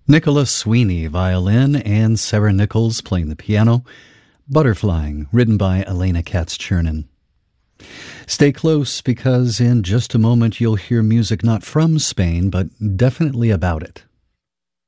Nicholas Sweeney, violin, and Sarah Nichols playing the piano. Butterflying, written by Elena Katz-Chernin. Stay close, because in just a moment you'll hear music not from Spain, but definitely about it.